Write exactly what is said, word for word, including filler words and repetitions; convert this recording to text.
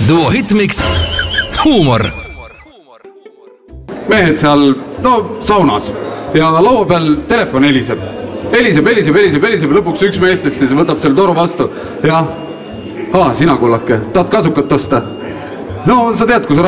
Duo Hitmix, huumor. Mehed seal, no saunas ja laua peal telefon heliseb. Heliseb, heliseb, heliseb, heliseb, lõpuks üks meestest siis võtab selle toru vastu. Ja, aa, sina kullake, tahad kasukat osta? No sa tead, kus